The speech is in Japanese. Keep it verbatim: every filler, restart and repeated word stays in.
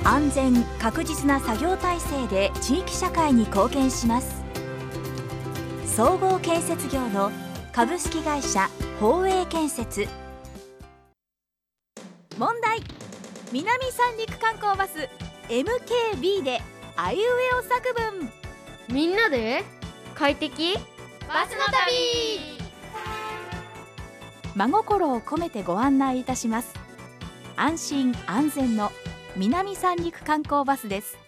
安全確実な作業体制で地域社会に貢献します。総合建設業の株式会社宝永建設。問題。南三陸観光バス エムケービー であいうえお作文。 みんなで快適バスの旅。 真心を込めてご案内いたします。安心安全の南三陸観光バスです。